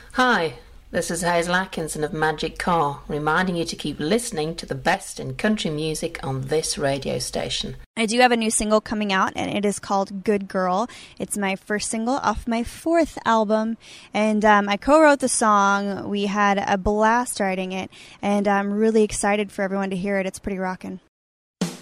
Hi, this is Hazel Atkinson of Magic Car, reminding you to keep listening to the best in country music on this radio station. I do have a new single coming out, and it is called Good Girl. It's my first single off my fourth album, and I co-wrote the song. We had a blast writing it, and I'm really excited for everyone to hear it. It's pretty rockin'.